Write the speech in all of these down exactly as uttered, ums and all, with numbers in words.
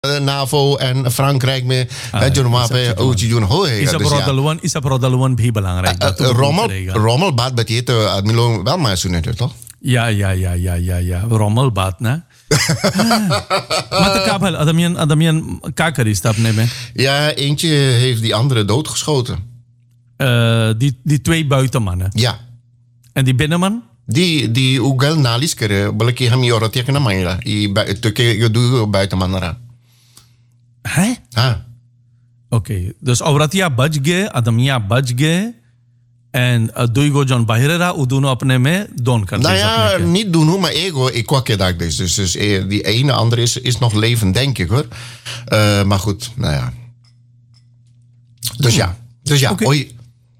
NAVO en Frankrijk में जो वहाँ पे ऊँची जून हो है इस प्रोदलवन इस प्रोदलवन भी belangrijk रोमल रोमल बात बताइए तो आदमी लोग wel maar सुने थे तो ja ja ja ja ja ja rommel baat na maar de kabel adamian adamian kaker is dat nee ja eentje heeft die andere doodgeschoten uh, die die twee buitenmannen ja en die binnenman die die ugal nalis करे बोले कि हम ये औरत ये ना मांगला ये तो के ये दो buitenman रहा है हाँ oké dus औरतिया बच गए आदमिया बच गए en uh, Duigo John Bahirera Uduno apne me don kan. Nou ja, niet doen, maar ego, ik kwak je dat dus. Dus, dus die ene andere is, is nog levend, denk ik hoor. Uh, maar goed, nou ja. Dus ja, dus ja, okay. Oei.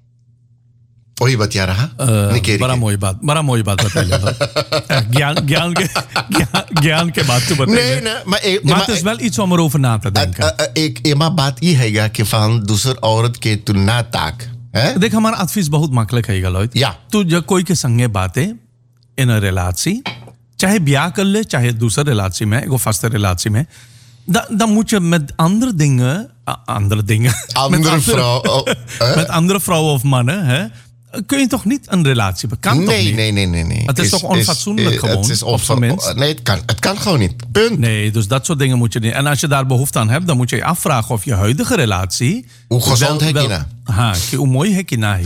Oei, wat jij raha? बड़ा मोई बात बड़ा मोई बात बताइए ज्ञान ज्ञान के ज्ञान के बात तो बताइए nee nee maar ik, maar het is wel iets om erover na te denken ik maar baat ही है कि van दूसर औरत के तुलना तक देख हमारा advies बहुत makkelijk है गलौत या तू जब कोई के संगे बातें in een relatie चाहे ब्याह कर ले चाहे दूसरे relatie में एगो vaste relatie में dan dan moet je met andere dingen andere dingen andere vrouw met andere vrouwen of mannen hè kun je toch niet een relatie bekant nee, niet? Nee, nee, nee, nee. Het is, is toch onfatsoenlijk is, gewoon? Het is onfa- nee, het kan, het kan gewoon niet. Punt. Nee, dus dat soort dingen moet je niet. En als je daar behoefte aan hebt, dan moet je je afvragen of je huidige relatie... Hoe gezond heb je nou? Ha, hoe mooi heb je nou?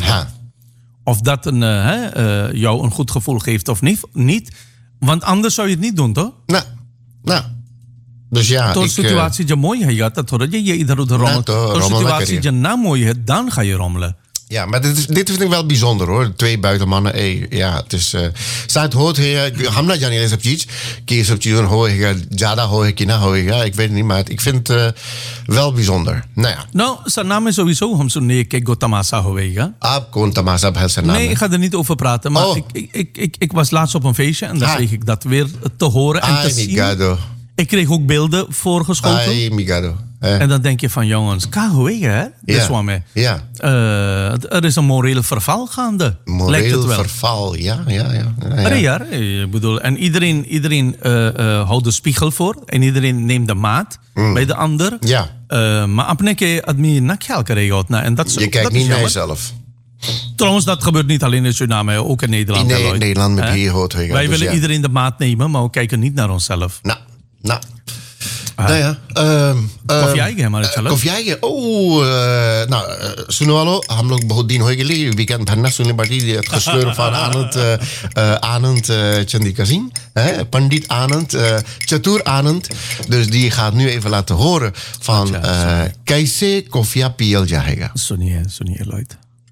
Of dat een, uh, uh, jou een goed gevoel geeft of niet, niet. Want anders zou je het niet doen, toch? Nou, nou. Dus ja, Tot situatie je mooi hebt, dat hoor je je ieder rommel. Nou, Tot situatie je na mooi hebt, dan ga je rommelen. Ja, maar dit, is, dit vind ik wel bijzonder hoor. Twee buitenmannen. Hey, ja, het is. Saat hoort है हम ना जाने ये सब चीज कि ये सब चीजों होएगा ज़्यादा होए कि ना होएगा. Ik weet het niet, maar ik vind het uh, wel bijzonder. Nou ja. Nou, zijn naam is sowieso हम सुनने के गो तमाशा होएगा. आप कौन तमाशा है zijn naam? Nee, ik ga er niet over praten. Maar oh. ik, ik, ik, ik, ik was laatst op een feestje en daar kreeg ik dat weer te horen en Ay, te zien. Migado. Ik kreeg ook beelden voorgeschoten. Ay, migado. Eh. En dan denk je van jongens, kahoega hè? Ja. ja. Uh, er is een moreel verval gaande. Moreel verval, ja, ja, ja. ja, ja. ja ik bedoel, en iedereen, iedereen uh, uh, houdt de spiegel voor en iedereen neemt de maat mm. bij de ander. Ja. Uh, maar apneke admi nakjal geregeld. En dat je kijkt niet naar jezelf. Trouwens, dat gebeurt niet alleen in Suriname, ook in Nederland. In nee, Nederland met hier hoort. Wij dus willen ja. iedereen de maat nemen, maar we kijken niet naar onszelf. Nou, nou. Ah. Nou ja, coffee आएगी हमारे चलो कॉफी आएगी ओह ना सुनो वालो हम लोग बहुत दिन हो गए लिए वीकेंड भरना सुनने पड़ी het gesleur van Anand uh, Anand uh, Chandika zien hè Pandit Anand uh, Chatur Anand dus die gaat nu even laten horen van uh, कैसे कॉफिया पियल जाएगा सुनिए सुनिए लॉयड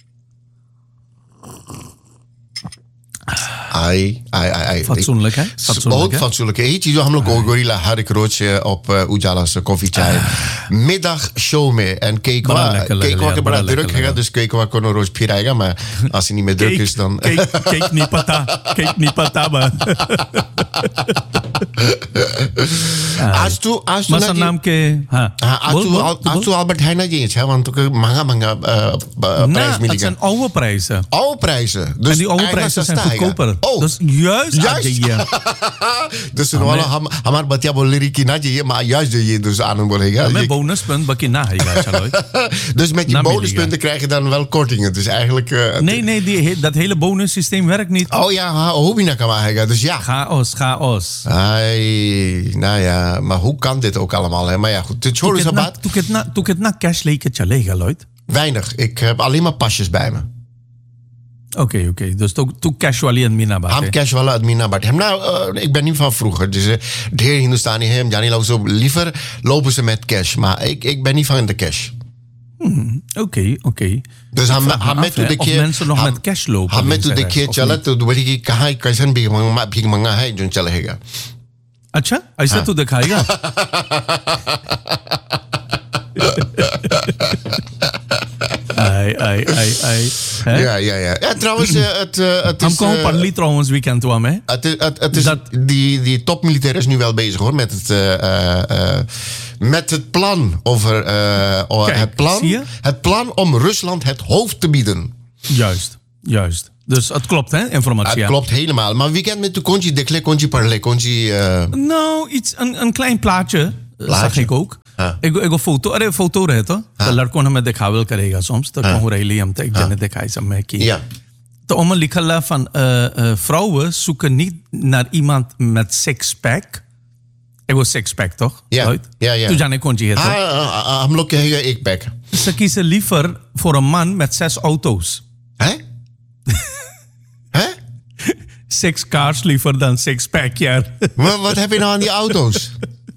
आई आई आई fatsoenlijk है बहुत fatsoenlijk है चीज़ों हम लोग गोरिल्ला हर एक रोज op उजाला से कॉफी चाय middag show में en Kekwa Kekwa के बड़ा druk है dus Kekwa को रोज फिर आएगा मैं als hij niet meer druk is dan Kek niet pata Kek niet pata man आज तू आज तू मसा नाम के हाँ आज तू आज तू Albert Heijn ना जी है want ook महंगा महंगा prijs मिलेगा het zijn oude prijzen oude prijzen dus en die oude prijzen zijn goedkoper oh dus juist juist dus nu वाला हम हमारे बच्चा बोल रही कि ना चाहिए माँ juist चाहिए dus आनंद बोलेगा met bonuspunt bakje na dus met je bonuspunten krijg je dan wel kortingen dus eigenlijk uh, nee nee die, dat hele bonussysteem werkt niet oh ja hoe je kan maken dus ja chaos chaos ai nou ja maar hoe kan dit ook allemaal hè maar ja goed het show is abat toen het na toen het na cash leken chalega Lloyd weinig ik heb alleen maar pasjes bij me Oké, okay, oké. Okay. Dus toen casually en mina baat. हम casual admina baat. Hem nou, uh, ik ben niet van vroeger. Dus uh, de heer Hindustani hem, Jani lopen zo liever lopen ze met cash. Maar ik, ik ben niet van de cash. Oké, hmm, oké. Okay, okay. Dus हम हम met de keer mensen nog met cash lopen. हम met de keer चला तो बोली कि कहाँ कैसन भीख मंगा भीख मंगा है जो चलेगा. अच्छा, ऐसा तो दिखाएगा. Ai, ai, ai, ai. Hè? Ja, ja, ja. Ja, trouwens, uh, het, uh, het is... Hem kan uh, trouwens weekend toe, hè? Het, het, het is, dat... die, die topmilitair is nu wel bezig, hoor, met het, uh, uh, met het plan over... Uh, Kijk, het, plan, het plan om Rusland het hoofd te bieden. Juist, juist. Dus het klopt, hè, informatie. Het klopt helemaal. Maar weekend met de konji dekle, konji parle, konji... Uh... Nou, iets, een, een klein plaatje. zag ik ook. हाँ. एगो एगो फोटो अरे फोटो रहे तो हाँ. तो लड़कों ने मैं दिखावल करेगा soms तो कहूँ रैली हम तक जने दिखाई सब में की Ja. तो om लिखला van uh, uh, vrouwen zoeken niet naar iemand met six-pack. Ego six-pack toch? Ja, Right? ja, ja. Toen जाने कौन चाहिए Ah, तो ah, ah, हम लोग कहेगा एक pack. ze kiezen liever voor een man met zes auto's. Hè? Hè? Six cars liever dan six-pack, ja. Wat, wat heb je nou aan die auto's?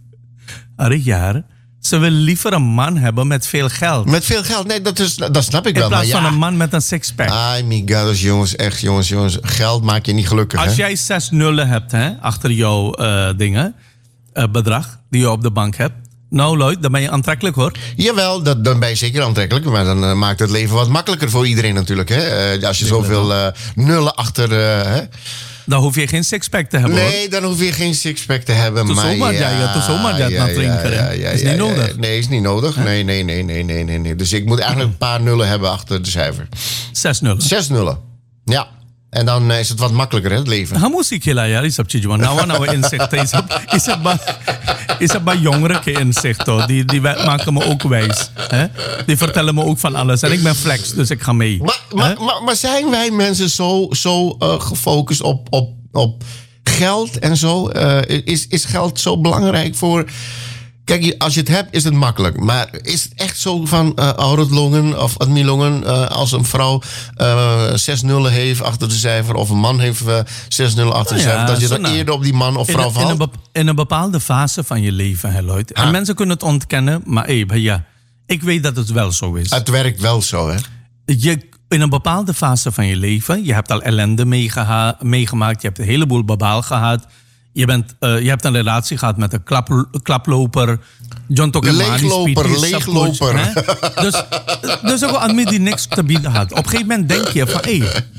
Arie jaar. Ze willen liever een man hebben met veel geld. Met veel geld. Nee, dat, is, dat snap ik In wel. Maar plaats van ja. een man met een six-pack. Ay, my god, jongens, echt, jongens, jongens. Geld maakt je niet gelukkig, Als hè? jij zes nullen hebt hè, achter jouw uh, dingen, uh, bedrag die je op de bank hebt. Nou, Lloyd, dan ben je aantrekkelijk hoor. Jawel, dat, dan ben je zeker aantrekkelijk. Maar dan uh, maakt het leven wat makkelijker voor iedereen natuurlijk, hè? Uh, als je zoveel uh, nullen achter... Uh, hè? Dan hoef je geen sixpack te hebben hoor. Nee, dan hoef je geen sixpack te hebben. Toen maar zomaar ja, jij, toen zomaar jij het ja, naar drinken, ja, hè? ja, Is ja, niet ja, nodig. Nee, is niet nodig. Nee, nee, nee, nee, nee, nee, nee. Dus ik moet eigenlijk een paar nullen hebben achter de cijfer. Zes nullen. Zes nullen. Ja. En dan is het wat makkelijker, hè, het leven. हम उसी के लिए यार ये सब चीज़ नवा नवा inzicht is सब ये सब is सब bij jongeren के inzicht hoor. Die die maken me ook wijs. Hè? Die vertellen me ook van alles en ik ben flex dus ik ga mee. Maar, maar, maar, maar zijn wij mensen zo, zo uh, gefocust op, op, op geld en zo? Uh, is, is geld zo belangrijk voor... Kijk, als je het hebt, is het makkelijk. Maar is het echt zo van uh, Aurelongen of Admilongen... Uh, als een vrouw uh, zes nullen heeft achter de cijfer... of een man heeft uh, zes nullen achter de Nou ja, cijfer... dat je dan zo nou. eerder op die man of In, vrouw een- in, valt? een bep- in een bepaalde fase van je leven, hè, Lloyd. En Ah. mensen kunnen het ontkennen, maar hey, ja, ik weet dat het wel zo is. Het werkt wel zo, hè? Je, in een bepaalde fase van je leven, je hebt al ellende meegeha- meegemaakt, je hebt een heleboel babaal gehad. Je, bent, uh, je hebt een relatie gehad met een klap, klaploper. John Tokemani. Leegloper, Speedy, leegloper. Subcoach, hè? Dus, dus ook aan die niks te bieden had. Op een gegeven moment denk je van, hé, hey,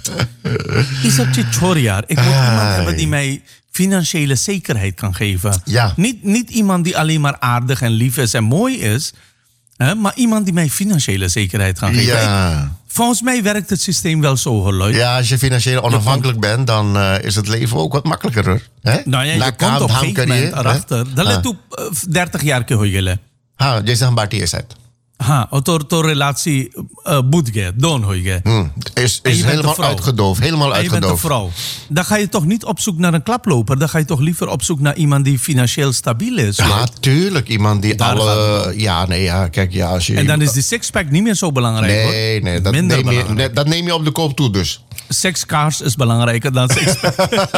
is dat je chorjaar? Ik moet iemand hebben die mij financiële zekerheid kan geven. Ja. Niet, niet iemand die alleen maar aardig en lief is en mooi is, hè, maar iemand die mij financiële zekerheid kan geven. Ja. Volgens mij werkt het systeem wel zo, hoor, Lloyd. Ja, als je financieel onafhankelijk bent... dan uh, is het leven ook wat makkelijker, hoor. Hè? Nou ja, je Na komt op een काम gegeven करिए, moment erachter. hè? Dat हाँ. let op dertig jaar के हो गए. हाँ, जैसे हम बाटी है हाँ, और तो तो relatie uh, boet गए, doon हो गए. Hmm. Is, En is je bent een helemaal vrouw. uitgedoofd. Helemaal En je bent een uitgedoofd. vrouw. Dan ga je toch niet op zoek naar een klaploper. Dan ga je toch liever op zoek naar iemand die financieel stabiel is. Ja, Lloyd. tuurlijk. Iemand die Daar gaat het alle... Ja, nee, ja, kijk, ja, als je... En dan is die sixpack niet meer zo belangrijk. hoor. Nee, nee, dat Minder neem, je, belangrijk. nee, dat neem je op de koop toe dus. Six cars is belangrijker dan sixpack.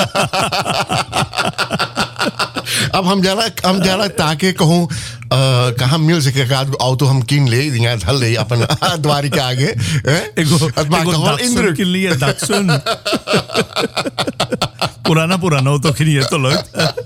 अब हम जरा हम जरा ताकि कहूँ कहाँ मिल सकेगा auto हम किन ले दिया धल ले अपन द्वारी के आगे Ik wil, het ik maakt wil toch wel Datsun indruk. kilië, Datsun. Purana Purana auto kilië, toch leuk?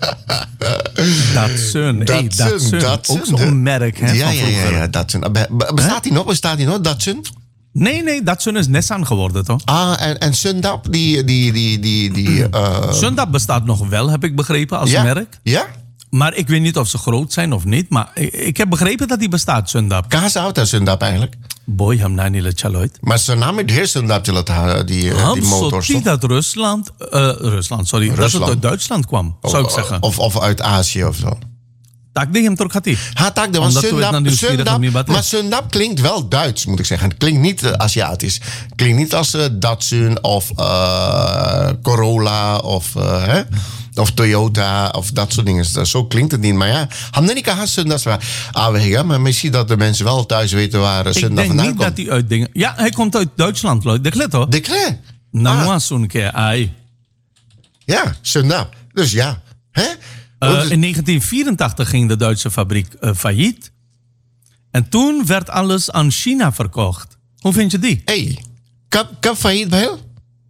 Datsun, hey, Datsun, Datsun. Ook zo'n merk, hè, ja, van ja, ja, vroeger. ja, Datsun. Be- be- Bestaat die nog? Bestaat die nog, Datsun? Nee, nee, Datsun is Nissan geworden, toch? Ah, en, en Sundap, die... die, die, die, die uh, Sundap bestaat nog wel, heb ik begrepen, als ja? merk. Ja? Maar ik weet niet of ze groot zijn of niet. Maar ik, ik heb begrepen dat die bestaat, Sundap. Kहाँ से होता है Sundap eigenlijk? Boy, हम ना नहीं चलोit. Maar zijn naam is heel Sundap चला था, die, uh, Ham die motors. soort toch? dat Rusland, uh, Rusland, sorry, dat het Rusland. uit Duitsland kwam, zou ik zeggen. Of, of uit Azië of zo. Tak die hem terug had. Ha, tak, de, want Omdat we het Sundap, nou nieuwsgierig Sundap, om je wat is. maar Sundap klinkt wel Duits, moet ik zeggen. Het klinkt niet uh, Aziatisch. Het klinkt niet als uh, Datsun of uh, Corolla of, uh, hè? of Toyota of dat soort dingen. Zo klinkt het niet. Maar ja, हमने नहीं कहा Sundap से aanwegen. Maar misschien dat de mensen wel thuis weten waar uh, Ik Sundap denk vandaan niet komt. dat hij uit dingen... Ja, hij komt uit Duitsland, Lloyd. De klet, hoor. De Kle. Nou, Ah, maar zo'n keer, ai. ja, Sundap. Dus ja. Hè? Uh, Want het- in negentien vierentachtig ging de Duitse fabriek uh, failliet. En toen werd alles aan China verkocht. Hoe vind je die? hey, kap, kap failliet bij heel?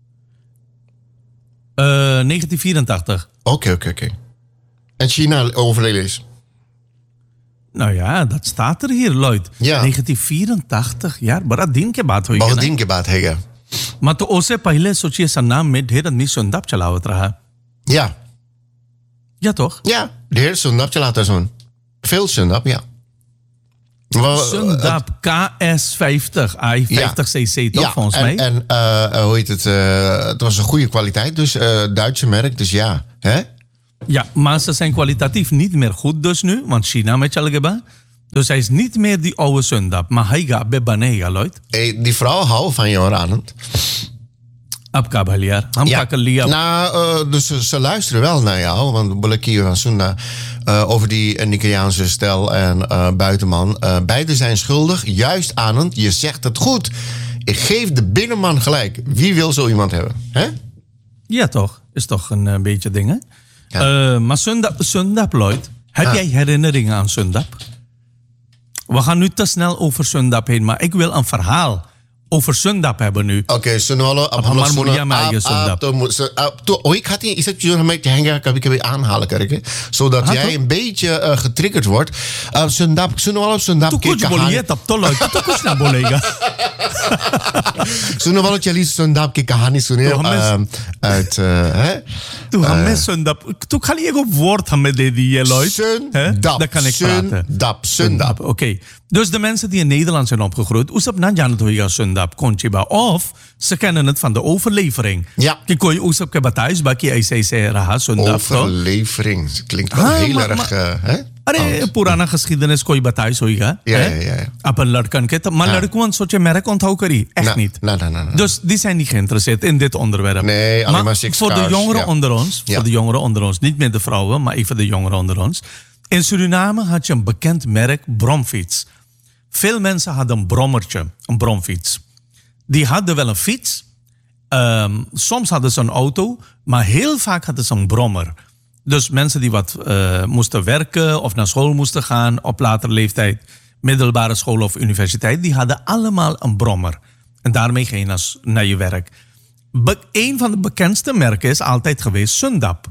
Uh, negentien vierentachtig. Oké, oké, oké. En China overleden is. Nou ja, dat staat er hier, Lloyd. Ja. negentien vierentachtig, यार बड़ा दिन के बाद हुई बहुत है दिन के बाद है क्या? मैं तो उससे पहले सोचिए सन्नाम में ढेर आदमी सुंदप चलावत रहा. Ja. Ja toch? Ja, de heer Sundap chalaat daar zo'n. Veel Sundap, ja. Wel, Sundap K S vijftig, ai vijftig cc toch ja, volgens en, mij? En uh, hoe heet het? Uh, het was een goede kwaliteit, dus uh, Duitse merk, dus ja. Hè? Ja, maar ze zijn kwalitatief niet meer goed dus nu, want China met Chalgeba. Dus hij is niet meer die oude Sundap, maar hij gaat bij Banega, Lloyd. Hey, die vrouw houdt van jou, Ranend. Abka Baliar. Ham Ja. Kakalia. Nou, uh, dus ze, ze luisteren wel naar jou. Want Bolekio van Sunda uh, over die uh, Nigeriaanse stel en uh, buitenman. Uh, beide zijn schuldig. Juist, Anand, je zegt het goed. Ik geef de binnenman gelijk. Wie wil zo iemand hebben? Hè? Ja, toch? Is toch een uh, beetje ding, hè? Ja. Uh, maar Sundap, Sundap, Lloyd. Heb Ah. jij herinneringen aan Sundap? We gaan nu te snel over Sundap heen, maar ik wil een verhaal over Sundap hebben nu. Oké, okay, Sunwalo, Hamar Mulia Maya Sundap. Oh, ik had niet iets dat je nog met je hangen kan ik aanhalen, kerken. Zodat Ah, jij toch? een beetje uh, getriggerd wordt. Uh, Sundap, Sunwalo, Sundap. Tu kuch boliet ab to Lloyd. Tu kuch na bolega. Sunwalo, Chali, Sundap, की कहानी सुने तो हमें- uit uh, hè? Tu hame Sundap. Tu खाली एगो woord hame de die Lloyd. Hè? Sundap, Dat kan ik praten. Sundap, Sundap. Oké. Okay. Dus de mensen die in Nederland zijn opgegroeid, Oesap Nanjan Toya Sundap, Conchiba. Of ze kennen het van de overlevering. Ja. Kikoy Oesap Kebathuis, Baki I C C Raha Sundap. toch? Overlevering. Klinkt wel Ah, heel maar- erg. maar- uh, hè? अरे oud. पुराना geschiedenis कोई बताए सोईगा Ja, hè? ja, ja, ja. Op een लड़कन के maar Ja. लड़कों सोचे merk onthoud kari echt Nou, niet. nou, nou, nou, nou. Dus die zijn niet geïnteresseerd in dit onderwerp. Nee, alleen maar six voor de cars, jongeren ja. onder ons, Ja. voor de jongeren onder ons, niet meer de vrouwen, maar even de jongeren onder ons. In Suriname had je een bekend merk bromfiets. Veel mensen hadden een brommertje, een bromfiets. Die hadden wel een fiets. Um, soms hadden ze een auto, maar heel vaak hadden ze een brommer. Dus mensen die wat uh, moesten werken of naar school moesten gaan op latere leeftijd, middelbare school of universiteit, die hadden allemaal een brommer. En daarmee ging je naar, naar je werk. Be- een van de bekendste merken is altijd geweest Sundap.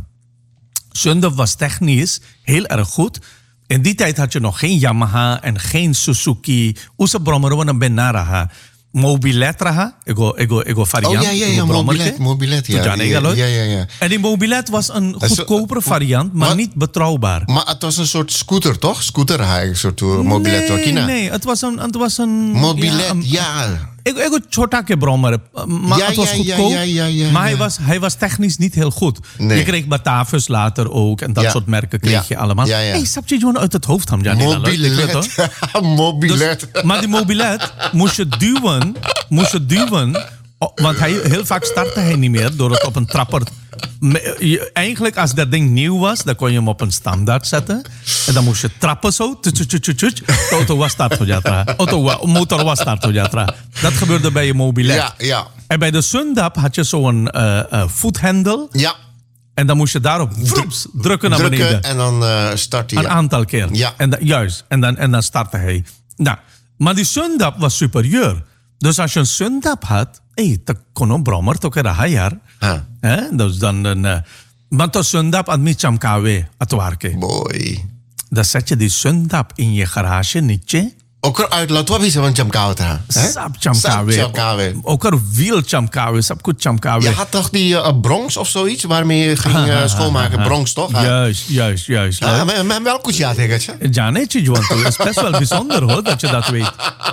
Sundap was technisch heel erg goed. In die tijd had je nog geen Yamaha en geen Suzuki. Oesa brommer wana benaraha. Mobilet raha. Ego, ego, ego variant. Oh ja, ja, ego ja, brommerke. mobilet, mobilet, ja. Toen Ja, Lloyd. ja, ja, ja. En die mobilet was een is- goedkopere variant, maar Wat? niet betrouwbaar. Maar het was een soort scooter, toch? Scooter, eigenlijk, soort uh, mobilet. nee, Kina. nee, het was een... Het was een Mobilet, een- ja. Ik, ik een chota ke brommer. Maar Ja, het was ja, ja, goedkoop. ja, ja, ja, maar hij ja. was, hij was technisch niet heel goed. Nee. Je kreeg Batavus later ook. En dat Ja. soort merken kreeg Ja. je allemaal. Ja, ja. Hey, snap je gewoon uit het hoofd, Hamjani? Mobilet. Mobilet. Dus, maar die mobilet moest je duwen. Moest je duwen. o- Want hij, heel vaak startte hij niet meer door het op een trapper... Me- je- Eigenlijk, als dat ding nieuw was, dan kon je hem op een standaard zetten. En dan moest je trappen zo. Tut, tut, tut, tut, tut. De auto was start ho jatra. Auto wa- motor was start ho jatra. Dat gebeurde bij je mobilet. Ja, ja. En bij de Sundap had je zo'n uh, uh, voethendel. Ja. En dan moest je daarop vroeps, drukken naar beneden. Drukken en dan uh, start hij. Een Ja. aantal keer. Ja. En da- juist. En dan, en dan startte hij. Nou, maar die Sundap was superieur. Dus als je een Sundap had, hey, dat kon een brommer, toch era hayar. Ah. Hè? Dus dan een... Uh, maar tot Sundap had niet chamkawe, atwarke. Boy. Dan zet je die Sundap in je garage, niet je? Ook eruit laat wat is want chamkawe tra. Sap chamkawe. Sap chamkawe. Ook er wiel chamkawe, sap goed chamkawe. Je had toch die uh, Bronx of zoiets waarmee je ging uh, schoonmaken? Bronx toch? Ja. Juist, juist, juist. Ja, maar, maar welk koetje had ik? Ja, nee, Chijuanto. Het is best wel bijzonder hoor, dat je dat weet.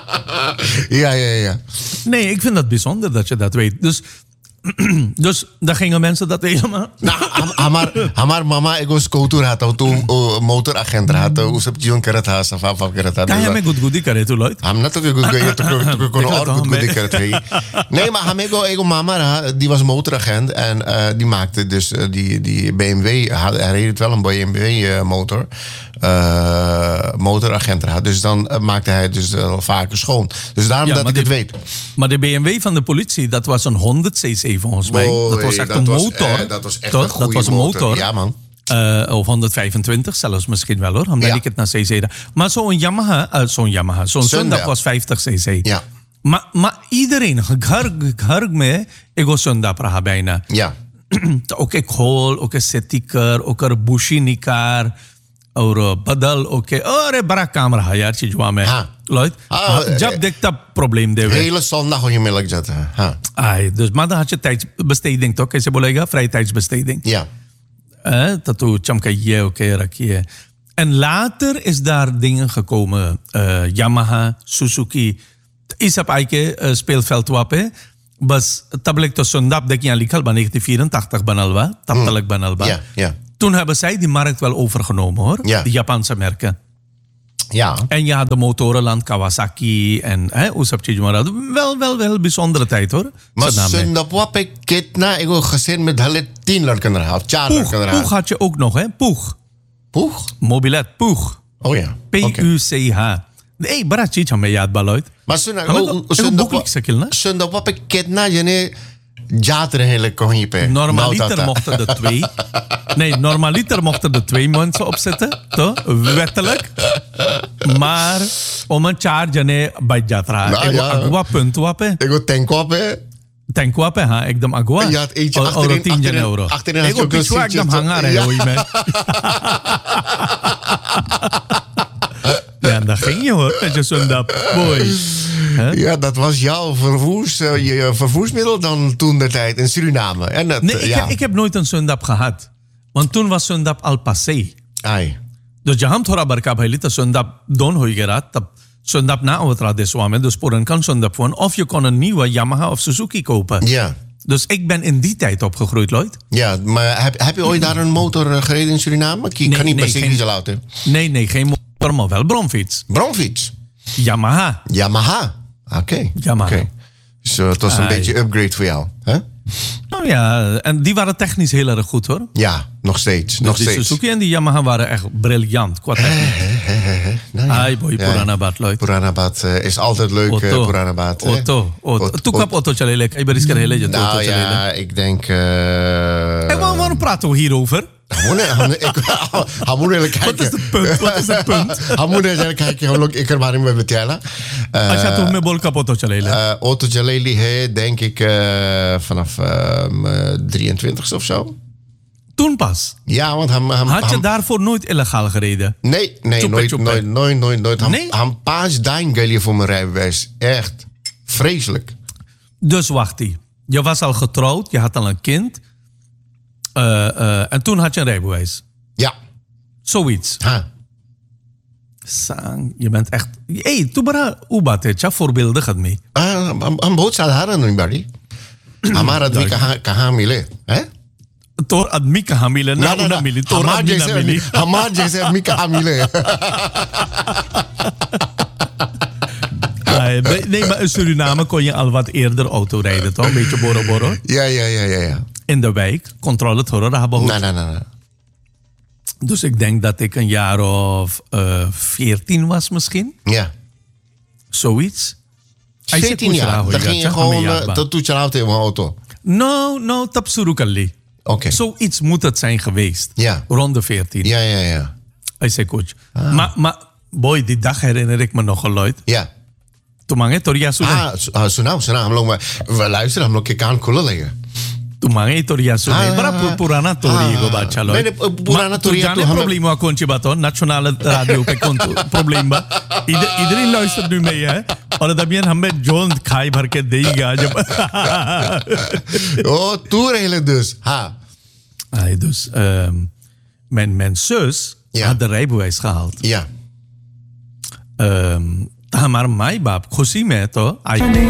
Ja, ja, ja. Nee, ik vind dat bijzonder dat je dat weet. Dus, dus dan gingen mensen dat helemaal... Nou, ham- hamar, hamar mama ego scooter had, of toen uh, motoragent had, hoe ze het keret had, of af af keret had. Kan je me goed goed die karet, Lloyd? Ham net ook goed goed goed goed goed goed keret Nee, maar ham ego ego mama ra, die was motoragent en uh, die maakte dus uh, die die B M W, had, hij reed het wel een B M W uh, motor. Uh, motoragent had. Dus dan uh, maakte hij dus uh, vaker schoon. Dus daarom Ja, dat maar ik het die- weet. Maar de B M W van de politie, dat was een honderd cc volgens mij. Mooi, dat was echt dat een was, motor. eh, dat was echt Toch? een goede Dat was een motor. motor. Ja, man. Uh, of honderdvijfentwintig zelfs misschien wel hoor. Dan Ja. denk ik het naar cc. Maar zo'n Yamaha, uh, zo'n Yamaha, zo'n Sundap. Sundap was vijftig cc. Ja. Maar, maar iedereen, garg me, ik was Sundap raha bijna. Ja. ook ik hol, ook een setiker, ook een bushinikar, और बदल ओके अरे बड़ा काम रहा यार चीज में हाँ. Lloyd Ah, जब देखता probleem देवे Hele zondag kon je melk zetten. Ha. ai dus maar dan had je tijdsbesteding toch कैसे बोलेगा vrije tijdsbesteding Ja. eh dat tu chamkaiye oké rakiye en later is daar dingen gekomen uh, Yamaha Suzuki is op eigen uh, speelveld wapen बस तब लेक तो सुंदाप देखिए लिखल बा उन्नीस सौ चौरासी बनल बा तब तलक बनल बा Ja, ja. Toen hebben zij die markt wel overgenomen hoor. Ja. Die Japanse merken. Ja. En je had de motorenland Kawasaki en hè, Usapchi, maar dat wel, wel, wel bijzondere tijd hoor. Maar Saddam, hè. Sundap Wapik Kitna, ik heb gezien met hele tien lurken eraf. Tja, Poeg, lurken Poeg eraf. had je ook nog hè, Poeg. Poeg? Mobilet, Poeg. Oh ja. P U C H. Nee, barachi chame yaad baloit. Maar Sundap Hallo, ik boekelijk sekil, ne? Sundap Wapik Kitna, je ne jater hele konjipe. Normaliter mochten er twee. Nee, normaliter mochten er twee mensen opzetten. Toch? Wettelijk. Maar om een charge ne bajatra. Nou, Ik ja. agua punt wapen. Ik wil tank op, hè. Tank wapen ha. Ik dam agua. Je had eentje O- achterin- oro tien achterin- euro. achterin had Ik je op ook een pichwa ik dam seatje, hangar toch? hè. Ja. Hoor je me. Ja, dat ging je hoor. Met je Sundap. Mooi. Ja, dat was jouw vervoers, eh, je vervoersmiddel dan toen de tijd in Suriname. En dat, Nee, eh, ik, ja. heb, ik heb nooit een Sundap gehad. Want toen was Sundap al passé. Ai. Dus je ham थोड़ा बरका भइली त Sundap दोन हो गया तब Sundap na overtra de swame dus voor een kan Sundap van of je kon een nieuwe Yamaha of Suzuki kopen. Ja. Dus ik ben in die tijd opgegroeid, Lloyd. Ja, maar heb, heb je ooit daar een motor eh, gereden in Suriname? Ik Nee, kan niet nee, per se geen- diesel auto. Nee, nee, geen motor, maar wel bromfiets. Bromfiets. Yamaha. Yamaha. Oké. Yamaha. Oké. Dus eh, het was een Ai. beetje upgrade voor jou. Hè? Nou ja, en die waren technisch heel erg goed hoor. Ja, nog steeds. nog Dus die steeds. Suzuki en die Yamaha waren echt briljant qua techniek. Nou ja. Ai boy, Ja. Puranabat, Lloyd. Puranabad eh, is altijd leuk, eh, Auto. Puranabad. hè? Auto. Auto. Ot- Tu kap auto chale le. Kay baris ka hele je auto Nou chale le. ja, ik denk... eh En waarom, waarom praten we hierover? Hamune, hamune, ik, hamune, kijken. Wat is het punt? Wat is het punt? Hamune, जरा kijken, हम लोग एक बारे में बताया. Als je met bolka auto chale le. Uh, Auto Jaleli, he, denk ik uh, vanaf uh, drieëntwintigste of zo. Toen pas. Ja, want hem... hem Had je hem- daarvoor nooit illegaal gereden? Nee, nee, Tjoepe, nooit, tjoepe. nooit, nooit, nooit, nooit. Hem, Nee? hem paas dijn gelje voor mijn rijbewijs. Echt. Vreselijk. Dus wacht die. Je was al getrouwd, je had al een kind. Uh, uh, en toen had je een rijbewijs. Ja. Zoiets. Ha. Sang, je bent echt... Hé, hey, toen bara ubat het, ja, voorbeeldig het mee. Ah, हम बहुत साधारण नहीं बड़ी हमारा आदमी कहाँ कहाँ मिले हैं Tor admi kaha mile, na una mili, tor हमारे admi na जैसे mili. आदमी- हमारे जैसे आदमी कहाँ मिले Ah, nee, nee, maar in Suriname kon je al wat eerder auto rijden, toch? Een beetje boro boro. Ja, ja, ja, ja, ja. In de wijk, controle horen, daar hebben we. Nee, nee, nee, nee. Dus ik denk dat ik een jaar of uh, veertien was misschien. Ja. Zoiets. veertien jaar. Dan ging je gewoon uh, tot toetje auto in mijn auto. No, no, tap surukali. Oké. Zoiets moet het zijn geweest. Ja. Rond de veertien. Ja, ja, ja. Ik zei coach. Maar, maar, boy, die dag herinner ik me nog geluid. Ja. Toen mang het Toria Sune. Ah, su- ah, सुनाओ सुना हम लोग में- we luisteren हम लोग के कान खुले लगे Toen mang het Toria Sune. Ah, Bara pu- Purana Tori go bacha Nee, nee, loy. Purana Tori, Toen toen een gaan we- probleem wa konchi bato. Nationale radio pe konto probleem ba. Ieder, iedereen luistert nu mee hè. और तब ये हमें जोन खाई भर के देगा जब. oh toen eigenlijk dus ha Ay, dus um, mijn, mijn zus Ja. had de rijbewijs gehaald. ja Um, हमारा माई बाप खुशी में तो आई